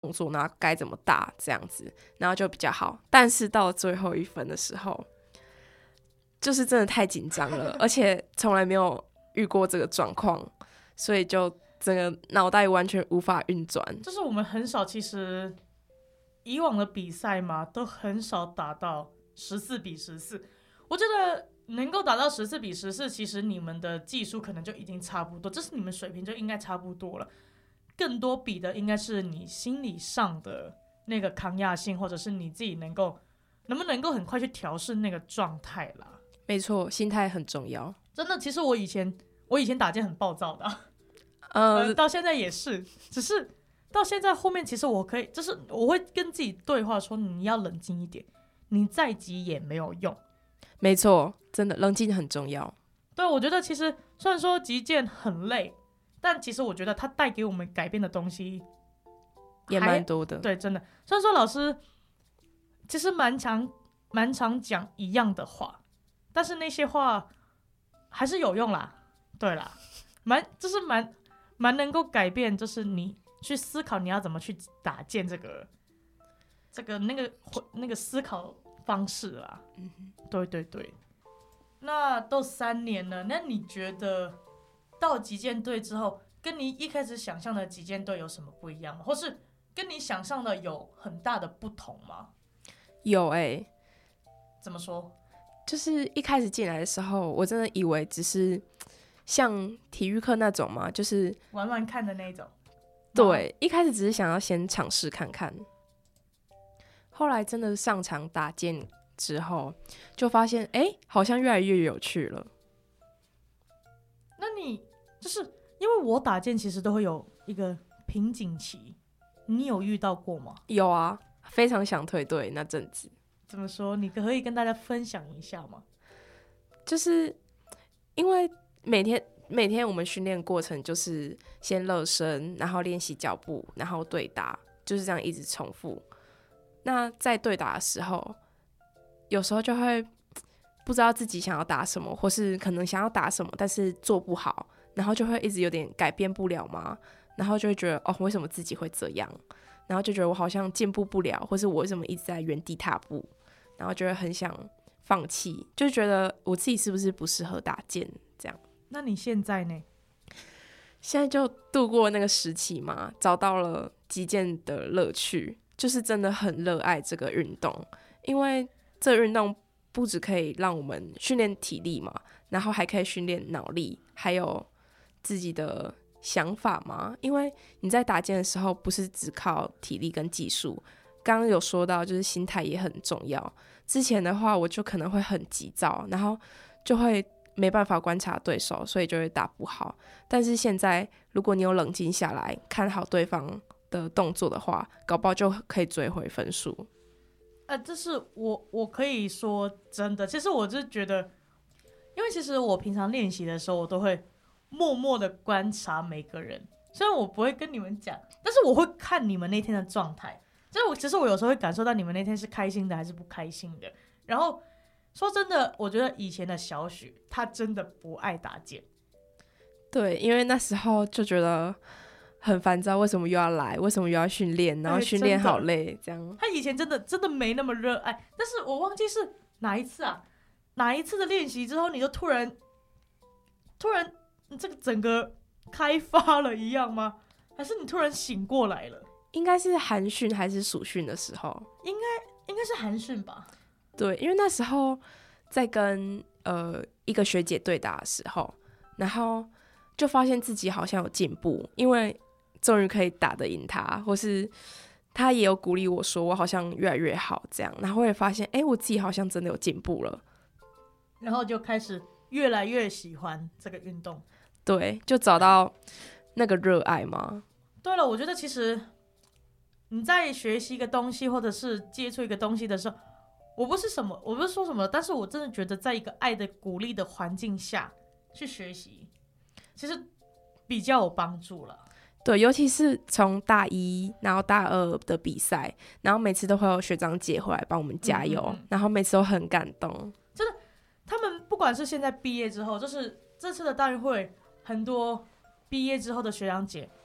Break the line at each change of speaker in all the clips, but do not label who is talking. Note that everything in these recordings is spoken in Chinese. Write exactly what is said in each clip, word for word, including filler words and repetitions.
动作，然后该怎么打这样子，然后就比较好。但是到最后一分的时候，就是真的太紧张了，而且从来没有遇过这个状况，所以就整个脑袋完全无法运转。
就是我们很少，其实以往的比赛嘛，都很少打到十四比十四。我觉得能够打到十四比十四，其实你们的技术可能就已经差不多，这是你们水平就应该差不多了。更多比的应该是你心理上的那个抗压性，或者是你自己能够能不能够很快去调试那个状态啦。
没错，心态很重要。
真的，其实我以前我以前打剑很暴躁的、啊，
呃,
呃，到现在也是，只是到现在后面，其实我可以，就是我会跟自己对话说，你要冷静一点，你再急也没有用。
没错，真的冷静很重要。
对，我觉得其实虽然说击剑很累，但其实我觉得它带给我们改变的东西
也蛮多的。
对，真的。虽然说老师其实蛮常蛮常讲一样的话，但是那些话还是有用啦。对啦，蛮就是蛮蛮能够改变，就是你去思考你要怎么去打剑这个这个那个那个思考方式啦。嗯，对对对。那都三年了，那你觉得到击剑队之后，跟你一开始想象的击剑队有什么不一样吗？或是跟你想象的有很大的不同吗？
有哎、欸，
怎么说？
就是一开始进来的时候，我真的以为只是像体育课那种嘛，就是
玩玩看的那种。
对，一开始只是想要先尝试看看，后来真的上场打剑之后，就发现哎、欸，好像越来越有趣了。
那你就是因为我打剑其实都会有一个瓶颈期，你有遇到过吗？
有啊，非常想退队那阵子。
怎么说？你可以跟大家分享一下吗？
就是因为每天每天我们训练过程就是先热身，然后练习脚步，然后对打，就是这样一直重复。那在对打的时候，有时候就会不知道自己想要打什么，或是可能想要打什么，但是做不好，然后就会一直有点改变不了嘛，然后就会觉得哦，为什么自己会这样？然后就觉得我好像进步不了，或是我为什么一直在原地踏步，然后就会很想放弃，就觉得我自己是不是不适合打剑这样。
那你现在呢？
现在就度过那个时期嘛，找到了击剑的乐趣，就是真的很热爱这个运动，因为这个运动不只可以让我们训练体力嘛，然后还可以训练脑力，还有自己的想法嘛。因为你在打剑的时候，不是只靠体力跟技术，刚刚有说到，就是心态也很重要。之前的话，我就可能会很急躁，然后就会没办法观察对手，所以就会打不好。但是现在，如果你有冷静下来，看好对方的动作的话，搞不好就可以追回分数。
呃，这是我我可以说真的，其实我就觉得，因为其实我平常练习的时候，我都会默默的观察每个人，虽然我不会跟你们讲，但是我会看你们那天的状态。就是我其实我有时候会感受到你们那天是开心的还是不开心的。然后说真的，我觉得以前的小许他真的不爱打剑。
对，因为那时候就觉得很烦躁，为什么又要来？为什么又要训练？然后训练好累，这样。
他以前真的真的没那么热爱，但是我忘记是哪一次啊？哪一次的练习之后，你就突然突然这个整个开发了一样吗？还是你突然醒过来了？
应该是寒训还是暑训的时候？
应该应该是寒训吧。
对，因为那时候在跟呃一个学姐对打的时候，然后就发现自己好像有进步，因为终于可以打得赢他，或是他也有鼓励我说我好像越来越好这样，然后我也发现哎、欸，我自己好像真的有进步了，
然后就开始越来越喜欢这个运动。
对，就找到那个热爱嘛。
对了，我觉得其实你在学习一个东西或者是接触一个东西的时候，我不是什么，我不是说什么，但是我真的觉得在一个爱的鼓励的环境下去学习，其实比较有帮助了。
对，尤其是从大一然后大二的比赛，然后每次都会有学长姐回来帮我们加油，嗯嗯嗯，然后每次都很感动。
真的，他们不管是现在毕业之后，就是这次的大运会，很多毕业之后的学长姐，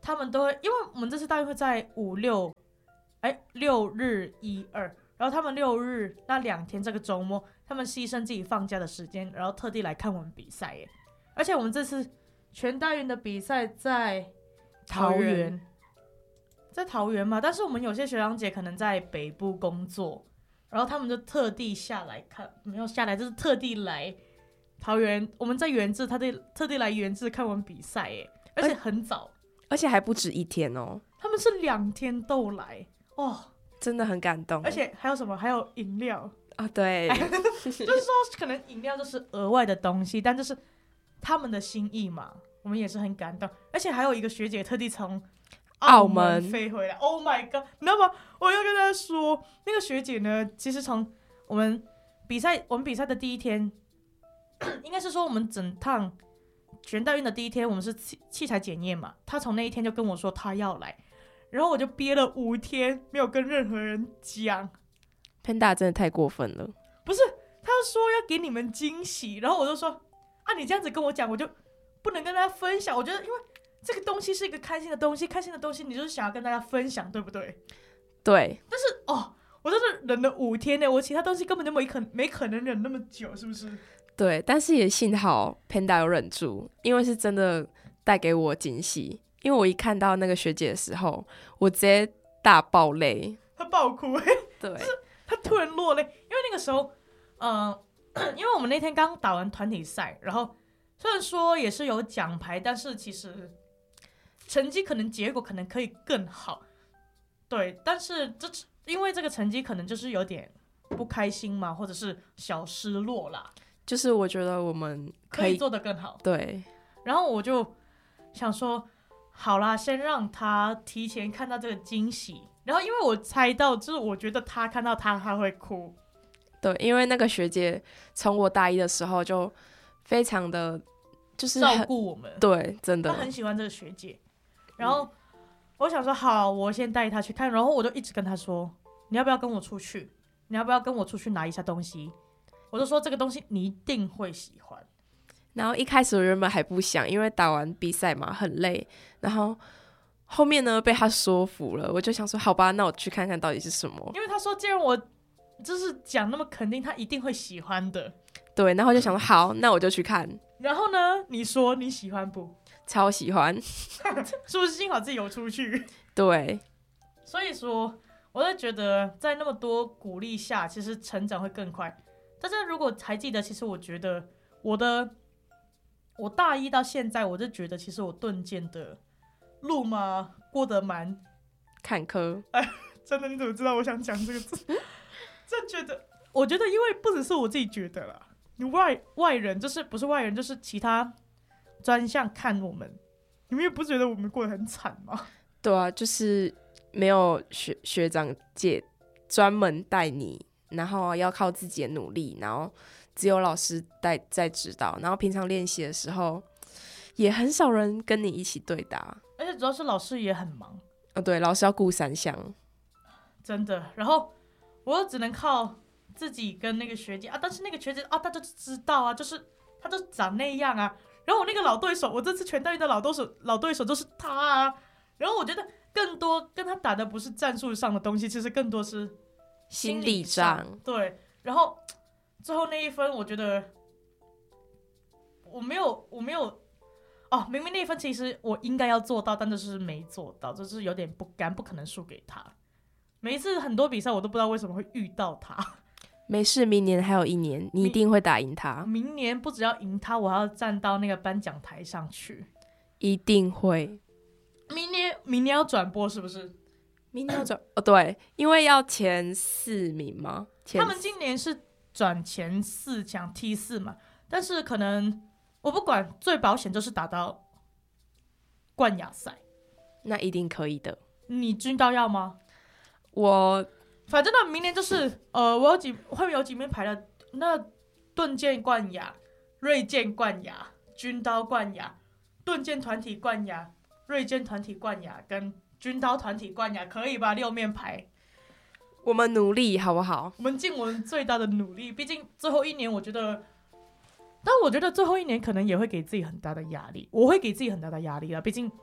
他们都会，因为我们这次大运会在五六，哎六日一二，然后他们六日那两天这个周末，他们牺牲自己放假的时间，然后特地来看我们比赛耶。而且我们这次全大运的比赛在桃园，桃园在桃园嘛，但是我们有些学长姐可能在北部工作，然后他们就特地下来看，没有下来就是特地来桃园，我们在元智，他特特地来元智看我们比赛耶，而且很早。
而且还不止一天哦，
他们是两天都来哦，
真的很感动。
而且还有什么？还有饮料
啊，对，
就是说可能饮料就是额外的东西，但就是他们的心意嘛，我们也是很感动。而且还有一个学姐特地从澳门飞回来 ，Oh my god！ 你知道吗？我要跟大家说，那个学姐呢，其实从我们比赛，我们比赛的第一天，应该是说我们整趟。全大运的第一天，我们是器材检验嘛，他从那一天就跟我说他要来，然后我就憋了五天没有跟任何人讲。
Panda 真的太过分了，
不是，他说要给你们惊喜，然后我就说啊，你这样子跟我讲，我就不能跟大家分享。我觉得，因为这个东西是一个开心的东西，开心的东西你就是想要跟大家分享，对不对？
对。
但是哦，我真的忍了五天呢，我其他东西根本就没可没可能忍那么久，是不是？
对，但是也幸好 Panda 有忍住，因为是真的带给我惊喜。因为我一看到那个学姐的时候，我直接大爆泪，
她爆哭，
对，
她突然落泪，因为那个时候，嗯、呃，因为我们那天刚打完团体赛，然后虽然说也是有奖牌，但是其实成绩可能结果可能可以更好，对，但是这因为这个成绩可能就是有点不开心嘛，或者是小失落啦。
就是我觉得我们可以,
可以做得更好，
对。
然后我就想说，好啦，先让他提前看到这个惊喜。然后因为我猜到，就是我觉得他看到他他会哭。
对，因为那个学姐从我大一的时候就非常的就是
照顾我们，
对，真的，
他很喜欢这个学姐。然后我想说，好，我先带他去看。然后我就一直跟他说，你要不要跟我出去？你要不要跟我出去拿一下东西？我就说这个东西你一定会喜欢。
然后一开始我原本还不想，因为打完比赛嘛很累，然后后面呢被他说服了，我就想说好吧，那我去看看到底是什么。
因为他说既然我就是讲那么肯定，他一定会喜欢的。
对，然后就想说好，那我就去看。
然后呢，你说你喜欢不？
超喜欢。
是不是幸好自己有出去？
对，
所以说我就觉得在那么多鼓励下，其实成长会更快。大家如果还记得，其实我觉得我的我大一到现在，我就觉得其实我盾剑的路嘛过得蛮
坎坷。
哎，真的，你怎么知道我想讲这个字？真觉得，我觉得因为不只是我自己觉得啦，你外外人就是不是外人，就是其他专项看我们，你们也不觉得我们过得很惨吗？
对啊，就是没有学学长姐专门带你。然后要靠自己的努力，然后只有老师带在指导，然后平常练习的时候也很少人跟你一起对打，
而且主要是老师也很忙。
哦，对，老师要顾三项，
真的。然后我只能靠自己跟那个学姐啊，但是那个学姐啊，大家就知道啊，就是她就长那样啊。然后我那个老对手，我这次全大运的老对手，老对手就是他啊。然后我觉得更多跟他打的不是战术上的东西，其实更多是
心理上。
对，然后最后那一分，我觉得我没有，我没有哦，明明那一分其实我应该要做到，但就是没做到，就是有点不甘，不可能输给他。每一次很多比赛，我都不知道为什么会遇到他。
没事，明年还有一年，你一定会打赢他。
明年不只要赢他，我还要站到那个颁奖台上去，
一定会。
明年，明年要转播是不是？
明年要转哦，对，因为要前四名吗？
他们今年是转前四强 T 四嘛，但是可能我不管，最保险就是打到冠亚赛。
那一定可以的。
你军刀要吗？
我
反正呢，明年就是呃，我有几后面有几面排了，那盾剑冠亚、锐剑冠亚、军刀冠亚、盾剑团体冠亚、锐剑团体冠亚跟军刀团体冠亚，可以吧？六面排，
我们努力好不好？
我们尽我们最大的努力。毕竟最后一年，我觉得，但我觉得最后一年可能也会给自己很大的压力，我会给自己很大的压力啦。毕竟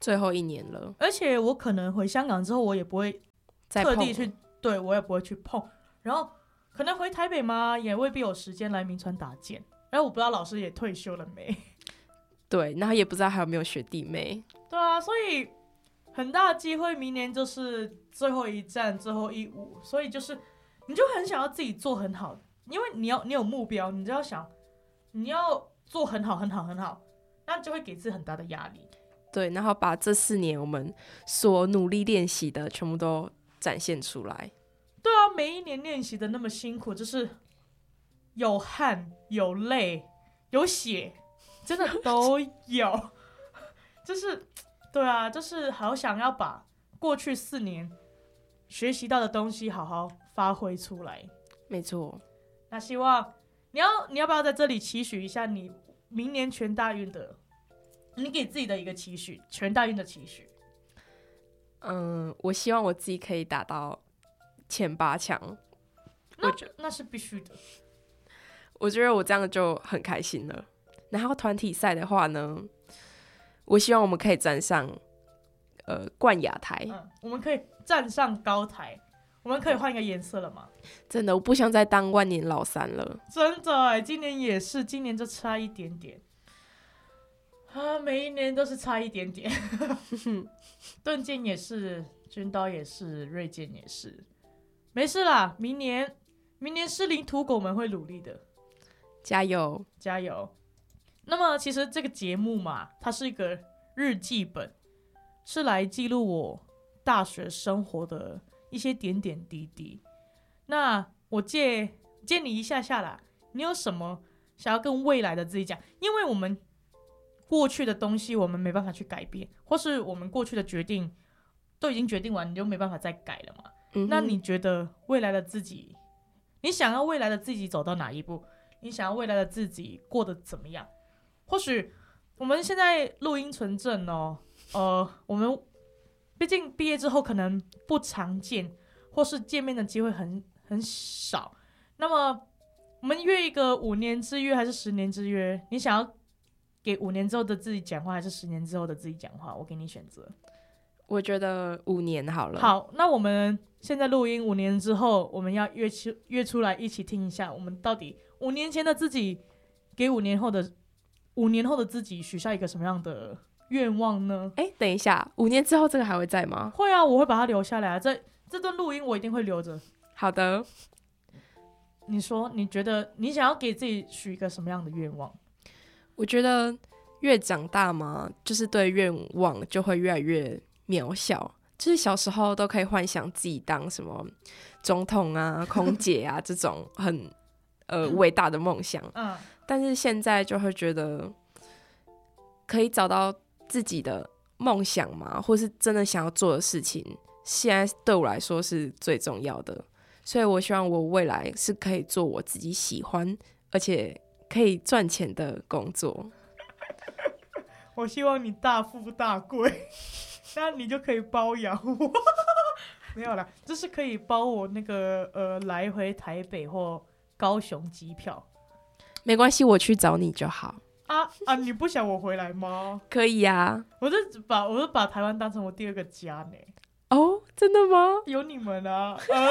最后一年了，
而且我可能回香港之后，我也不会特地去，对我也不会去碰。然后可能回台北嘛，也未必有时间来铭传打剑。然后我不知道老师也退休了没？
对，然后也不知道还有没有学弟妹。
对啊，所以很大的机会，明年就是最后一站，最后一舞，所以就是你就很想要自己做很好，因为你要你有目标，你就要想你要做很好很好很好，那就会给自己很大的压力。
对，然后把这四年我们所努力练习的全部都展现出来。
对啊，每一年练习的那么辛苦，就是有汗有泪有血，真的都有就是对啊，就是好想要把过去四年学习到的东西好好发挥出来。
没错，
那希望你要你要不要在这里期许一下你明年全大运的，你给自己的一个期许，全大运的期许？
嗯，我希望我自己可以打到前八强，
那那是必须的。
我觉得我这样就很开心了。然后团体赛的话呢，我希望我们可以站上呃冠亚台、
嗯，我们可以站上高台。我们可以换一个颜色了吗？
真的，我不想再当万年老三了。
真的耶，今年也是，今年就差一点点啊，每一年都是差一点点。盾剑也是，军刀也是，锐剑也是，没事啦，明年明年狮灵土狗们会努力的，
加油
加油。那么其实这个节目嘛，它是一个日记本，是来记录我大学生活的一些点点滴滴。那我借借你一下下啦，你有什么想要跟未来的自己讲？因为我们过去的东西我们没办法去改变，或是我们过去的决定都已经决定完，你就没办法再改了嘛。嗯、那你觉得未来的自己，你想要未来的自己走到哪一步？你想要未来的自己过得怎么样？或许我们现在录音存证哦，呃，我们毕竟毕业之后可能不常见，或是见面的机会很很少。那么我们约一个五年之约还是十年之约？你想要给五年之后的自己讲话，还是十年之后的自己讲话？我给你选择。
我觉得五年好了。
好，那我们现在录音，五年之后我们要约出约出来一起听一下，我们到底五年前的自己给五年后的五年后的自己许下一个什么样的愿望呢？
哎，等一下，五年之后这个还会在吗？
会啊，我会把它留下来啊。这这段录音我一定会留着。
好的。
你说，你觉得你想要给自己许一个什么样的愿望？
我觉得越长大嘛，就是对愿望就会越来越渺小。就是小时候都可以幻想自己当什么总统啊、空姐啊这种很呃伟大的梦想。嗯。但是现在就会觉得可以找到自己的梦想嘛，或是真的想要做的事情，现在对我来说是最重要的。所以我希望我未来是可以做我自己喜欢而且可以赚钱的工作。
我希望你大富大贵，那你就可以包养我。没有啦，就是可以包我那个呃来回台北或高雄机票。
没关系，我去找你就好。
啊啊！你不想我回来吗？
可以啊，我
就把我就把台湾当成我第二个家呢。
哦，真的吗？
有你们啊！呃、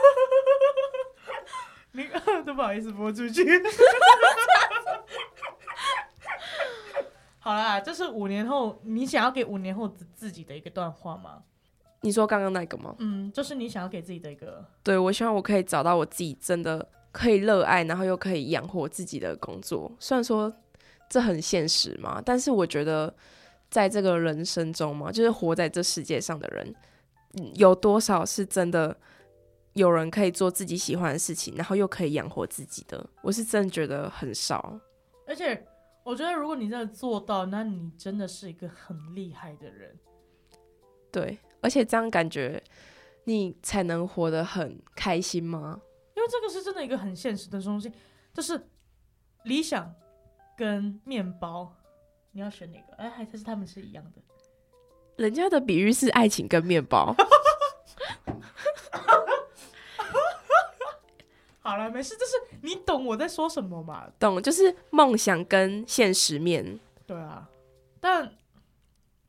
你都不好意思播出去。好啦，这是五年后你想要给五年后自己的一个段话吗？
你说刚刚那个吗？
嗯，就是你想要给自己的一个。
对，我希望我可以找到我自己真的可以热爱，然后又可以养活自己的工作。虽然说这很现实嘛，但是我觉得在这个人生中嘛，就是活在这世界上的人，有多少是真的有人可以做自己喜欢的事情，然后又可以养活自己的？我是真的觉得很少。
而且我觉得如果你真的做到，那你真的是一个很厉害的人。
对，而且这样感觉你才能活得很开心吗？
因为这个是真的一个很现实的东西，就是理想跟面包，你要选哪个？哎，还是他们是一样的？
人家的比喻是爱情跟面包。
好了，没事，就是你懂我在说什么嘛？
懂，就是梦想跟现实面。
对啊，但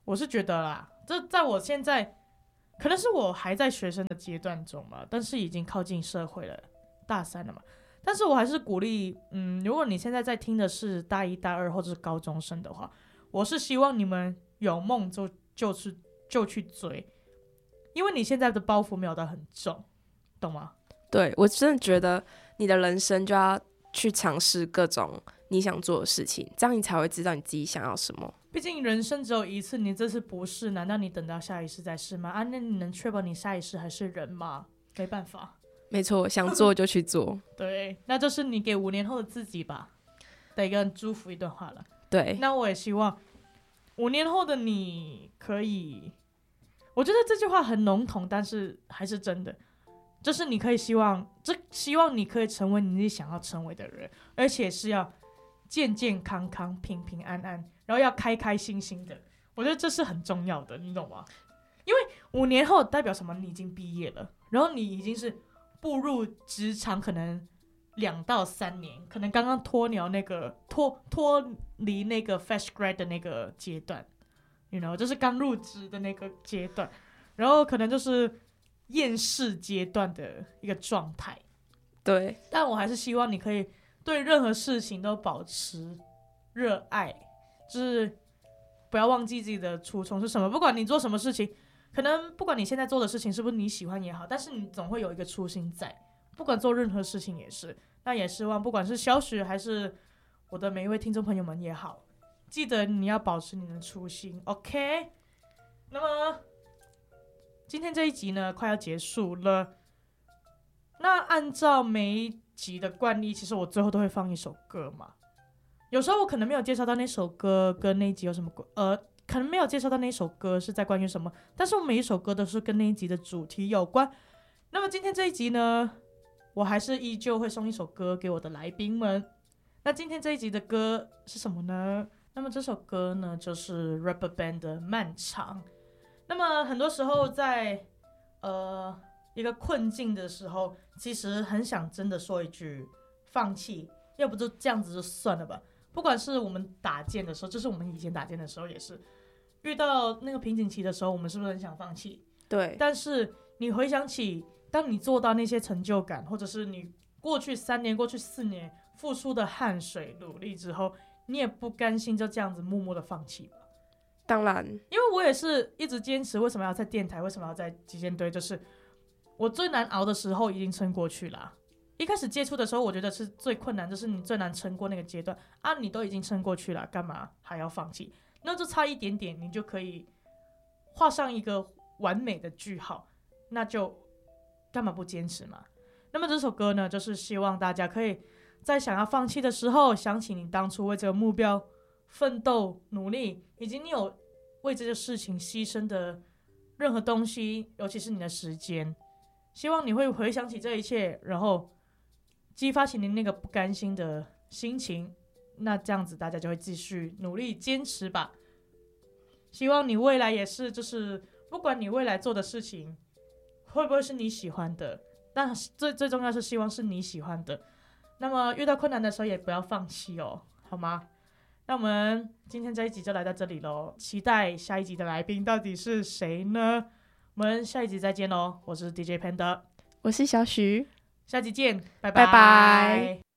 我是觉得啦，这在我现在可能是我还在学生的阶段中嘛，但是已经靠近社会了，大三了嘛。但是我还是鼓励，嗯，如果你现在在听的是大一、大二或者是高中生的话，我是希望你们有梦就就去就去追，因为你现在的包袱没有到很重，懂吗？
对，我真的觉得你的人生就要去尝试各种你想做的事情，这样你才会知道你自己想要什么。
毕竟人生只有一次，你这次不是，难道你等到下一世再试吗？啊，那你能确保你下一世还是人吗？没办法。
没错，想做就去做。
对，那就是你给五年后的自己吧的一个祝福一段话了。
对，
那我也希望五年后的你可以，我觉得这句话很笼统，但是还是真的，就是你可以希望，这希望你可以成为你自己想要成为的人，而且是要健健康康、平平安安，然后要开开心心的。我觉得这是很重要的，你懂吗？因为五年后代表什么？你已经毕业了，然后你已经是步入职场，可能两到三年，可能刚刚脱鸟那个脱脱离那个 fresh grad 的那个阶段 ，you know， 就是刚入职的那个阶段，然后可能就是厌世阶段的一个状态。
对，
但我还是希望你可以对任何事情都保持热爱，就是不要忘记自己的初衷是什么。不管你做什么事情，可能不管你现在做的事情是不是你喜欢也好，但是你总会有一个初心在。不管做任何事情也是，那也希望不管是小许还是我的每一位听众朋友们也好，记得你要保持你的初心 ，OK？ 那么今天这一集呢，快要结束了。那按照每一集的惯例，其实我最后都会放一首歌嘛。有时候我可能没有介绍到那首歌跟那一集有什么呃，可能没有介绍到那首歌是在关于什么，但是我每一首歌都是跟那一集的主题有关。那么今天这一集呢，我还是依旧会送一首歌给我的来宾们。那今天这一集的歌是什么呢？那么这首歌呢，就是 RubberBand 的《漫长》。那么很多时候在呃一个困境的时候，其实很想真的说一句放弃，要不就这样子就算了吧。不管是我们打剑的时候，就是我们以前打剑的时候也是，遇到那个瓶颈期的时候，我们是不是很想放弃？
对。
但是你回想起，当你做到那些成就感，或者是你过去三年、过去四年付出的汗水、努力之后，你也不甘心就这样子默默的放弃吧？
当然，
因为我也是一直坚持，为什么要在电台，为什么要在击剑队，就是我最难熬的时候已经撑过去了。一开始接触的时候，我觉得是最困难，就是你最难撑过那个阶段啊，你都已经撑过去了，干嘛还要放弃？那就差一点点，你就可以画上一个完美的句号，那就干嘛不坚持嘛？那么这首歌呢，就是希望大家可以在想要放弃的时候，想起你当初为这个目标奋斗努力，以及你有为这个事情牺牲的任何东西，尤其是你的时间，希望你会回想起这一切，然后激发起你那个不甘心的心情，那这样子大家就会继续努力坚持吧。希望你未来也是，就是不管你未来做的事情会不会是你喜欢的，但最最重要是希望是你喜欢的。那么遇到困难的时候也不要放弃哦，好吗？那我们今天这一集就来到这里咯，期待下一集的来宾到底是谁呢？我们下一集再见咯，我是 D J Panda，
我是小许，
下集见，拜
拜拜。